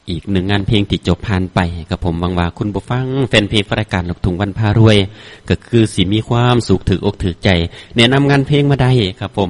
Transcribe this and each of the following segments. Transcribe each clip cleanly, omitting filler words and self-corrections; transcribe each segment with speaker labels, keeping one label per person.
Speaker 1: อีกหนึ่งงานเพลงที่จบผ่านไปกับผมหวังว่าคุณผู้ฟังแฟนเพลงรายการลูกทุ่งวันพารวยก็คือสิมีความสุขถึกอกถึกใจแนะนำงานเพลงมาได้ครับผม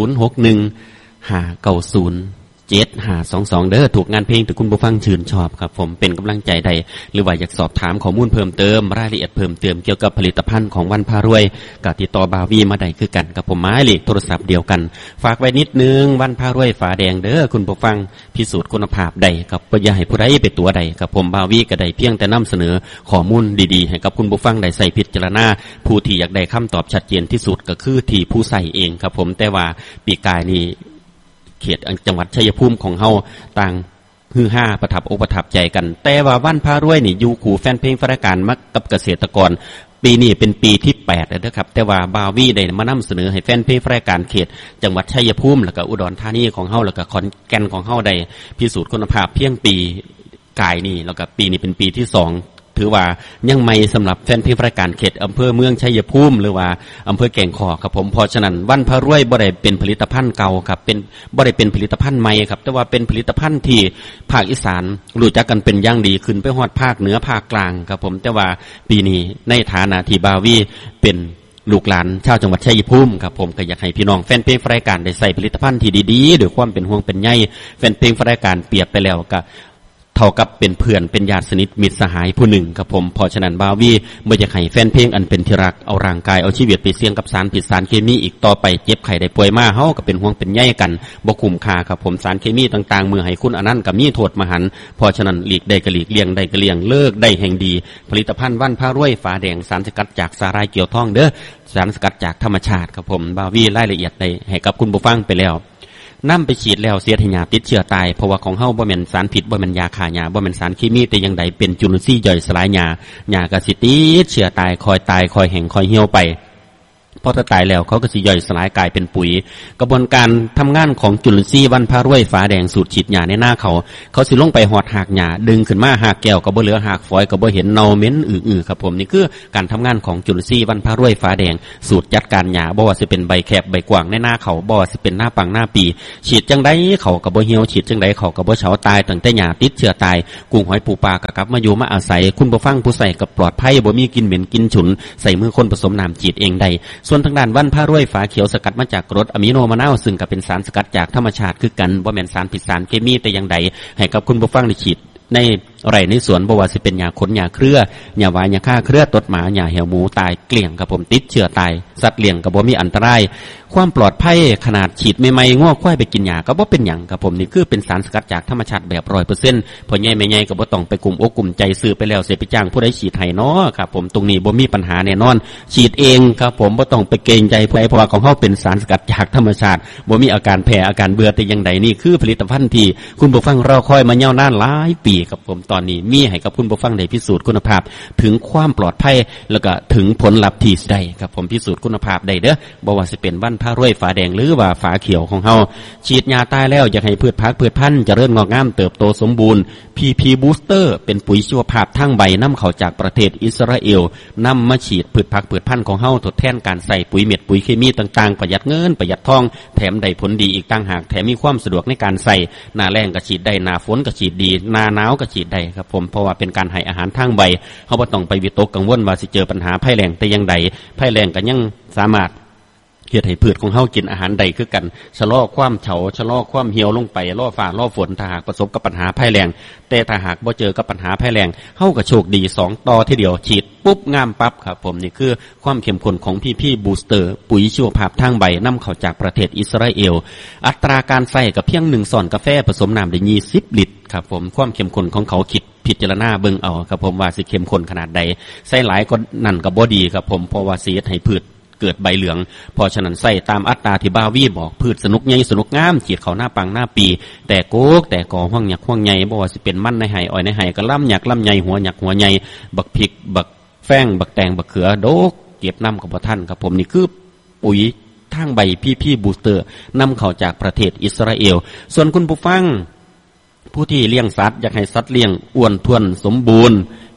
Speaker 1: 061-590-7522เด้อถูกงานเพลงที่คุณผู้ฟังชื่นชอบครับผมเป็นกำลังใจใดหรือว่าอยากสอบถามข้อมูลเพิ่มเติมรายละเอียดเพิ่มเติมเกี่ยวกับผลิตภัณฑ์ของวันพารวยก็ติดต่อบาวีมาได้คือกันกับผมหมายเลขโทรศัพท์เดียวกันฝากไว้นิดนึงวันพารวยฝาแดงเด้อคุณผู้ฟังพิสูจน์คุณภาพใดกับบ่อย่าให้ผู้ใดไปตัวใดกับผมบาวีก็ได้เพียงแต่นำเสนอข้อมูลดีๆให้กับคุณผู้ฟังได้ใส่พิจารณาผู้ที่อยากได้คำตอบชัดเจนที่สุดก็คือที่ผู้ใส่เองครับผมแต่ว่าปีกายนี้เขตจังหวัดชัยภูมิของเฮาต่างฮือฮาประทับอกประทับใจกันแต่ว่าวันพารวยนี่อยู่คู่แฟนเพลงรายการมักกับเกษตรกรปีนี้เป็นปีที่8แล้วนะครับแต่ว่าบาวีได้มานำเสนอให้แฟนเพลงรายการเขตจังหวัดชัยภูมิแล้วก็อุดรธานีของเฮาแล้วก็ขอนแก่นของเฮาได้พิสูจน์คุณภาพเพียงปีกายนี่แล้วก็ปีนี้เป็นปีที่2ถือว่ายังไม่สำหรับแฟนเพลงรายการเขตอำเภอเมืองชัยภูมิหรือว่าอำเภอแก่งขอครับผมเพราะฉะนั้นวันพารวยบ่ได้เป็นผลิตภัณฑ์เก่าครับเป็นบ่ได้เป็นผลิตภัณฑ์ใหม่ครับแต่ว่าเป็นผลิตภัณฑ์ที่ภาคอีสานรู้จักกันเป็นอย่างดีขึ้นไปฮอดภาคเหนือภาคกลางครับผมแต่ว่าปีนี้ในฐานะที่บาวีเป็นลูกหลานชาวจังหวัดชัยภูมิครับผมก็อยากให้พี่น้องแฟนเพลงรายการได้ใส่ผลิตภัณฑ์ที่ดีๆด้วยความเป็นห่วงเป็นใยแฟนเพลงรายการเปรียบไปแล้วก็เท่ากับเป็นเพื่อนเป็นญาติสนิทมิตรสหายผู้หนึ่งครับผมเพราะฉะนั้นบาวีไม่อยากให้แฟนเพลงอันเป็นที่รักเอาร่างกายเอาชีวิตไปเสี่ยงกับสารพิษสารเคมีอีกต่อไปเจ็บไข้ได้ป่วยมาเฮาก็เป็นห่วงเป็นใยกันบ่คุ้มค่าครับผมสารเคมีต่างๆเมื่อให้คุณอันนั้นก็มีโทษมหันต์เพราะฉะนั้นหลีกได้ก็หลีกเลี่ยงได้ก็เลี่ยงเลิกได้แห่งดีผลิตภัณฑ์วันพารวยฝาแดงสารสกัดจากสาหร่ายเกี่ยวทองเด้อสารสกัดจากธรรมชาติครับผมบาวีรายละเอียดได้ให้กับคุณผู้ฟังไปแล้วนำไปฉีดแล้วเสียให้หญ้าติดเชื้อตายเพราะว่าของเฮาบ่แม่นสารพิษบ่แม่นยาฆ่าหญ้าบ่แม่นสารเคมีแต่อย่างใดเป็นจุลินทรีย์ย่อยสลายหญ้าก็สิติดเชื้อตายคอยแห้งคอยเหี่ยวไปพอตายแล้วเขาก็สิย่อยสลายกลายเป็นปุ๋ยกระบวนการทำงานของจุลินทรีย์วันพารวยฝาแดงสูตรฉีดหญ้าในหน้าเขาสิลงไปหอดหากหญ้าดึงขึ้นมาหากแก้วก็บ่เหลือหากฝอยก็บ่เห็นเน่าเหม็นอื้อๆครับผมนี่คือการทำงานของจุลินทรีย์วันพารวยฝาแดงสูตรจัดการหญ้าบ่ว่าสิเป็นใบแคบใบกว้างในหน้าเขาบ่ว่าสิเป็นหน้าปังหน้าปีฉีดจังได๋เขาก็บ่เหี่ยวฉีดจังได๋เขาก็บ่เฉาตายตั้งแต่หญ้าติดเชื้อตายกุ้งหอยปูปลาก็กลับมาอยู่มาอาศัยคุณผู้ฟังผู้ใส่ก็ปลอดภัยบ่มีกลิ่นเหม็นกลิ่นฉุนใส่มือคนผสมน้ำฉีดเองได้ส่วนทางด้านวันพารวยฝาเขียวสกัดมาจากกรดอะมิโนมะนาวซึ่งก็เป็นสารสกัดจากธรรมชาติคือกันบ่แม่นสารผิดสารเคมีแต่อย่างใดให้กับคุณผู้ฟังได้ฉีดในไร่ในสวนบ่ว่าสิเป็นหญ้าขนหญ้าเครือหญ้าหวายหญ้าฆ่าเครือตดหมาหญ้าเหี่ยวหมูตายเกลี้ยงครับผมติดเชื้อตายสัตว์เลี้ยงก็บ่มีอันตรายความปลอดภัยขนาดฉีดใหม่ๆง้อควายไปกินหญ้าก็บ่เป็นหยังครับผมนี่คือเป็นสารสกัดจากธรรมชาติแบบ 100% พอใหญ่แม่ใหญ่ก็บ่ต้องไปกลุ่มอกกลุ่มใจซื้อไปแล้วเสียไปจ้างผู้ใดฉีดให้เนาะครับผมตรงนี้บ่มีปัญหาแน่นอนฉีดเองครับผมบ่ต้องไปเกรงใจผู้ใดเพราะว่าของเฮาเป็นสารสกัดจากธรรมชาติบ่มีอาการแพ้อาการเบื่อแต่อย่างใดนี่คือผลิตภัณฑ์ที่คุณผู้ฟังรอคอยมายาวนานหลายปีครับผมตอนนี้มีให้กับคุณผู้ฟังได้พิสูจน์คุณภาพถึงความปลอดภัยแล้วก็ถึงผลลัพธ์ที่ได้ครับผมพิสูจน์คุณภาพได้เด้อบ่ว่าสิเป็นวันพารวยฝาแดงหรือว่าฝาเขียวของเฮาฉีดยาตายแล้วอยากให้พืชผักพืชพันธุ์เจริญงอกงามเติบโตสมบูรณ์ PP Booster เป็นปุ๋ยชีวภาพทั้งใบนำเข้าจากประเทศอิสราเอลนำมาฉีดพืชผักพืชพันธุ์ของเฮาทดแทนการใส่ปุ๋ยเม็ดปุ๋ยเคมีต่างๆประหยัดเงินประหยัดทองแถมได้ผลดีอีกต่างหากแถมมีความสะดวกในการใส่หน้าแล้งก็ฉีดได้หน้าฝนก็ฉีดดีหน้าหนาวก็ฉีดได้ครับผมเพราะว่าเป็นการให้อาหารทางใบเฮาบ่ต้องไปวิตกกังวลว่าสิเจอปัญหาภัยแล้งแต่อย่างใดภัยแล้งก็ยังสามารถเฮ็ดให้พืชของเฮากินอาหารใดคือกันชะลอความเฉาชะลอความเหี่ยวลงไปล่อฟ้าล่อฝนถ้าหากประสบกับปัญหาภัยแล้งแต่ถ้าหากบ่เจอกับปัญหาภัยแล้งเฮาก็โชคดี2ต่อทีเดียวฉีดปุ๊บงามปั๊บครับผมนี่คือความเข้มข้นของPP Booster ปุ๋ยชีวภาพทางใบนำเข้าจากประเทศอิสราเอลอัตราการใส่ก็เพียง1ช้อนกาแฟผสมน้ำได้20ลิตรครับผมความเข้มข้นของเขาคิดพิจารณาเบิ่งเอาครับผมว่าสิเข้มข้นขนาดใดใส่หลายก็นั่นก็บ่ดีครับผมเพราะว่าสิเฮ็ดให้พืชเกิดใบเหลืองเพราะฉะนั้นใส่ตามอัตราที่บาวีบอกพืชสนุกใหญ่สนุกงามฉีดเขาหน้าปังหน้าปีแต่โกกแต่กอห้องหยักห้องใหญ่บ่ว่าสิเป็นมันในไห้อ้อยในไห้ก็ล่ำหยักล่ำใหญ่หัวหยักหัวใหญ่บักพริกบักแฟ้งบักแตงบักเขือโดกเก็บน้ำกับบ่ทันครับผมนี่คือปุ๋ยทางใบPP Booster นำเข้าจากประเทศอิสราเอลส่วนคุณผู้ฟังผู้ที่เลี้ยงสัตว์อยากให้สัตว์เลี้ยงอ้วนท้วนสมบูรณ์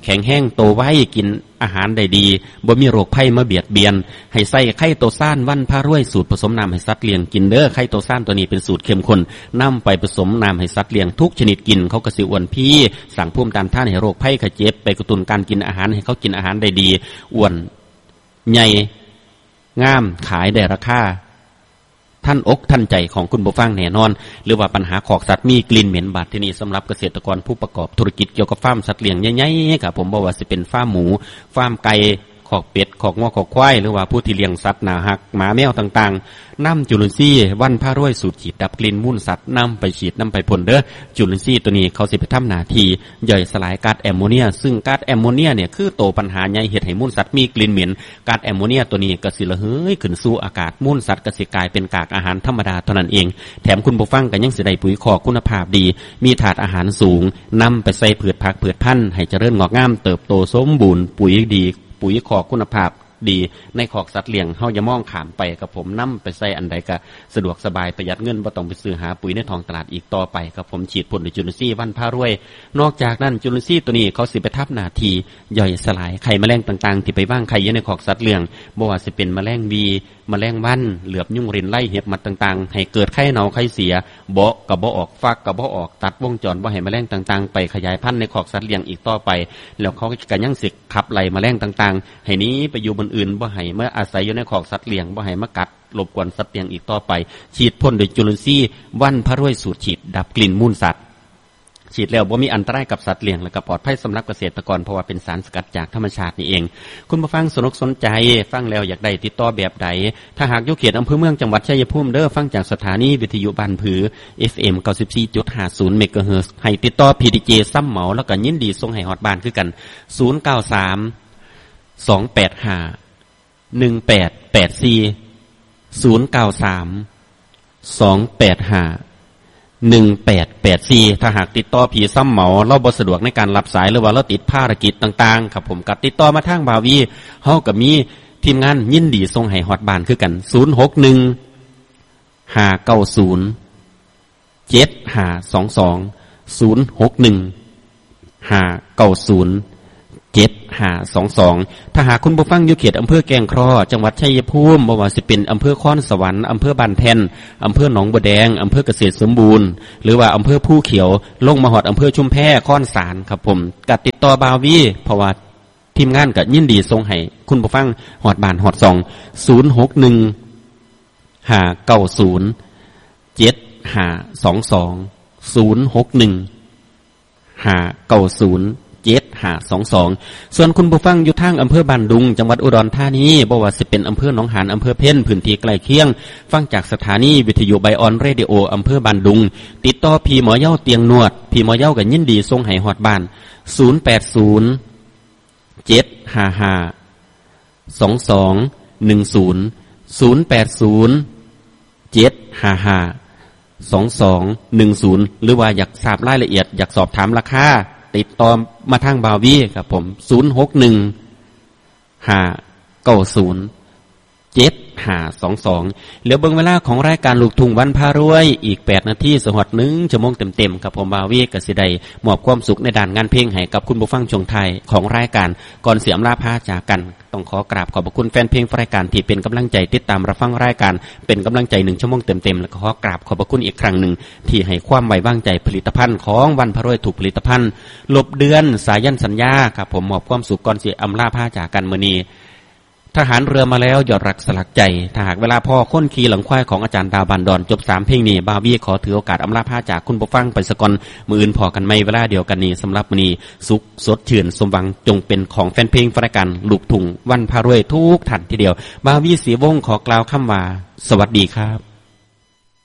Speaker 1: แข็งแห้งโตไว้กินอาหารได้ดีบ่มีโรคภัยมาเบียดเบียนให้ใส่ไข่โตซ่านวันพารวยสูตรผสมน้ำให้สัตว์เลี้ยงกินเด้อไข่โตซ่านตัวนี้เป็นสูตรเข้มข้นนำไปผสมน้ำให้สัตว์เลี้ยงทุกชนิดกินเขาก็สิอ้วนพี่สั่งภูมิต้านทานให้โรคภัยไข้เจ็บไปกระตุ้นการกินอาหารให้เขากินอาหารได้ดีอ้วนใหญ่งามขายได้ราคาท่านอกท่านใจของคุณผู้ฟังแน่นอนหรือว่าปัญหาขอกสัตว์มีกลิ่นเหม็นบาดที่นี่สำหรับเกษตรกรผู้ประกอบธุรกิจเกี่ยวกับฟาร์มสัตว์เลี้ยงใหญ่ๆครับผมบอกว่าสิเป็นฟาร์มหมูฟาร์มไก่ขอกเป็ดขอกง้อขอกควายหรือว่าผู้ที่เลี้ยงสัตว์หนาหักหมาแมวต่างๆนำจุลินทรีย์วันพารวยสูตรฉีดดับกลิ่นมูลสัตว์นำไปฉีดนำไปพ่นเด้อจุลินทรีย์ตัวนี้เขาสิไปทำหน้าที่ย่อยสลายก๊าซแอมโมเนียซึ่งก๊าซแอมโมเนียเนี่ยคือโตปัญหาใหญ่เฮ็ดให้มูลสัตว์มีกลิ่นเหม็นก๊าซแอมโมเนียตัวนี้ก็สิระเหยขึ้นสู่อากาศมูลสัตว์ก็สิกลายเป็นกากอาหารธรรมดาเท่านั้นเองแถมคุณผู้ฟังก็ยังสิได้ปุ๋ยคอกคุณภาพดีมีถาดอาหารสูงนำไปใส่พืชผักพืชพันธุ์ให้เจริญงอกงามเติบโตสมบูรณ์ปุ๋ยดีปุ๋ยคอกคุณภาพดีในขอกสัตว์เลี้ยงเฮาอย่ามองขามไปกับผมนำไปใส่อันใดก็สะดวกสบายประหยัดเงินบ่ต้องไปซื้อหาปุ๋ยในท้องตลาดอีกต่อไปครับผมฉีดพ่นด้วยจุลินทรีย์วันพารวยนอกจากนั้นจุลินทรีย์ตัวนี้เขาสิไปทับหน้าที่ย่อยสลายไข่แมลงต่างๆที่ไปบ้างไข่อยู่ในขอกสัตว์เลี้ยงบ่ว่าสิเป็นแมลงวีแมลงวันเหลือบยุ่งรินไล่เห็บมัดต่างๆให้เกิดไข่เน่าไข่เสียเบาะก็บ่ออกฟักก็บ่ออกตัดวงจรบ่ให้แมลงต่างๆไปขยายพันธุ์ในขอกสัตว์เลี้ยงอีกต่อไปแล้วเขาก็ยังสิขับไล่แมลงต่างๆให้นี้ไปอยู่บนอื่นบ่ให้เมื่ออาศัยอยู่ในขอกสัตว์เลี้ยงบ่ให้มากัดรบกวนสัตว์เลี้ยงอีกต่อไปฉีดพ่นด้วยจุลินทรีย์วันพารวยสูตรฉีดดับกลิ่นมูลสัตว์ฉีดแล้วบ่มีอันตรายกับสัตว์เลี้ยงและก็ปลอดภัยสำหรับเกษตรกรเพราะว่าเป็นสารสกัดจากธรรมชาตินี่เองคุณผู้ฟังสนใจฟังแล้วอยากได้ติดต่อแบบใดถ้าหากอยู่เขตอำเภอเมืองจังหวัดชัยภูมิเด้อฟังจากสถานีวิทยุบ้านผือ FM 94.50 เมกะเฮิรตซ์ให้ติดต่อ PDJ ซ้ำเหมาแล้วก็ยินดีส่งให้ฮอดบ้านคือกัน093 285 1884 093 285 1884ถ้าหากติดต่อผีซ้ำเหมาเราบ่สะดวกในการรับสายหรือว่าเราติดภารกิจต่างๆครับผมก็ติดต่อมาทางบาวีเฮาก็มีทีมงานยินดีส่งให้ฮอดบ้านคือกัน061 590 7522 061 590 7522ถ้าหากคุณผู้ฟังอยู่เขตอำเภอแกลงเคราะห์จังหวัดชัยภูมิบ่ว่าสิเป็นอำเภอค้อนสวรรค์อำเภอบ้านแท่นอำเภอหนองบัวแดงอำเภอเกษตรสมบูรณ์หรือว่าอำเภอผู้เขียวลงมาฮอดอำเภอชุมแพค้อนสารครับผมก็ติดต่อบาวีเพราะว่าทีมงานก็ยินดีส่งให้คุณผู้ฟังฮอดบ้านฮอดซอง061 590 7522 061 5907522ส่วนคุณผู้ฟังอยู่ทางอำเภอบ้านดุงจังหวัดอุดรธานีบ่ว่าสิเป็นอำเภอหนองหานอำเภอเพ็ญพื้นที่ใกล้เคียงฟังจากสถานีวิทยุไบออนเรดิโออำเภอบ้านดุงติดต่อพี่หมอเย้าเตียงนวดพี่หมอเย้าก็ยินดีส่งให้ฮอดบ้าน080 755 2210 080 755 2210หรือว่าอยากทราบรายละเอียดอยากสอบถามราคาติดต่อมาทางบาวีครับผม061 590 7522เหลือเบิ่งเวลาของรายการลูกทุ่งวันพารวยอีก8นาทีสหด1ชั่วโมงเต็มๆครับผมบาวีก็สิได้มอบความสุขในด้านงานเพลงให้กับคุณผู้ฟังช่วงท้ายของรายการก่อนเสียอำลาพาจากกันต้องขอกราบขอบพระคุณแฟนเพลงรายการที่เป็นกำลังใจติดตามรับฟังรายการเป็นกำลังใจ1ชั่วโมงเต็มๆแล้วก็ขอกราบขอบพระคุณอีกครั้งหนึ่งที่ให้ความไว้วางใจผลิตภัณฑ์ของวันพารวยถูกผลิตภัณฑ์ลบเดือนสายันสัญญาครับผมมอบความสุขก่อนเสียอำลาพาจากกันมื้อนี้ทหารเรือมาแล้วยอดรักสลักใจถ้าหากเวลาพ่อค้นขี่หลังควายของอาจารย์ดาวบันดอนจบ3เพลงนี้บาวีขอถือโอกาสอำลาพาจากคุณผู้ฟังไปสกอนมื้ออื่นพอกันไม่เวลาเดียวกันนี้สำหรับมื้อนี้สุขสดชื่นสมหวังจงเป็นของแฟนเพลงรายการลูกทุ่งวันพารวยทุกท่านทีเดียวบาวีศรีวงศ์ขอกล่าวคำว่าสวัสดีครับ